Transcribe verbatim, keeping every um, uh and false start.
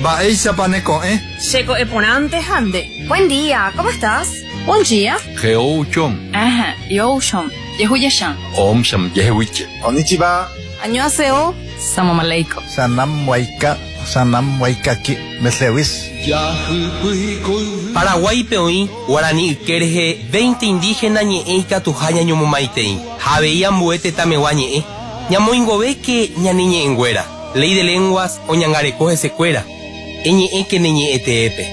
Baeisa paneco, ¿eh? Checo eponante hande. Buen día, ¿cómo estás? Buen día. Geouchom. Ajá, yoshom. Yehuyashan. Om sham yehuiche. Konnichiwa. Annyeonghaseyo. Salam aleikum. Sanam waika, sanam waikaki, meslewis. Paraguay peoí, guaraní kerje, veinte indígenas ñe'eika tujaña ñomomaitei. Javeía mbuete tameguañe'e. Ñamoingobe que ñaniñe enguera. Ley de lenguas o ñangarecoje secuera. Eñe'e que neñe'e teepe.